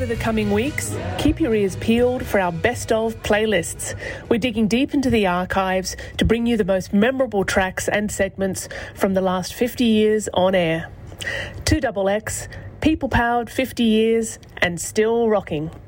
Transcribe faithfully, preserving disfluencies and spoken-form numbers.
the coming weeks, keep your ears peeled for our best of playlists. We're digging deep into the archives to bring you the most memorable tracks and segments from the last fifty years on air. two X X, people-powered fifty years and still rocking.